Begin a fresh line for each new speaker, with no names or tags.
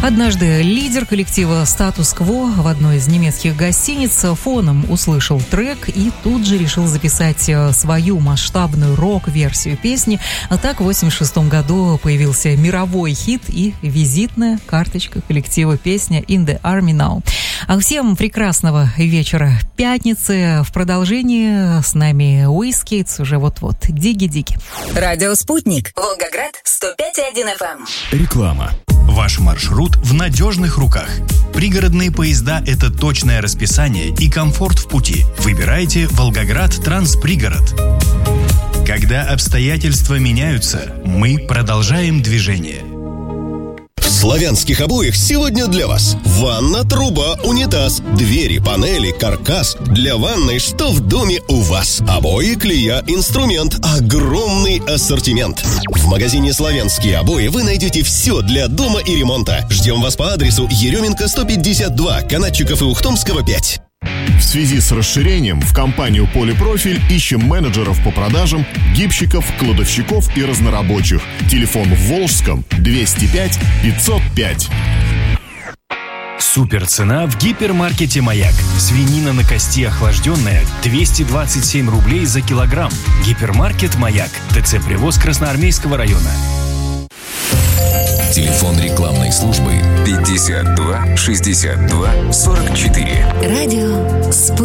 Однажды лидер коллектива «Статус-кво» в одной из немецких гостиниц фоном услышал трек и тут же решил записать свою масштабную рок-версию песни. А так в 1986 году появился мировой хит и визитная карточка коллектива, песня «In the Army Now». А всем прекрасного вечера пятницы. В продолжении с нами Уискейтс уже вот-вот. Диги-диги.
Радио «Спутник». Волгоград, 105,1 FM.
Реклама. Ваш маршрут в надежных руках. Пригородные поезда – это точное расписание и комфорт в пути. Выбирайте Волгоград Транспригород. Когда обстоятельства меняются, мы продолжаем движение.
В славянских обоях сегодня для вас ванна, труба, унитаз, двери, панели, каркас. Для ванной что в доме у вас? Обои, клея, инструмент, огромный ассортимент. В магазине «Славянские обои» вы найдете все для дома и ремонта. Ждем вас по адресу Еременко 152, Канатчиков и Ухтомского 5.
В связи с расширением в компанию «Полипрофиль» ищем менеджеров по продажам, гибщиков, кладовщиков и разнорабочих. Телефон в Волжском 205 505.
Супер цена в гипермаркете «Маяк». Свинина на кости охлажденная 227 рублей за килограмм. Гипермаркет «Маяк». ТЦ «Привоз» Красноармейского района.
Телефон рекламной службы 52 62 44.
Радио «Спутник».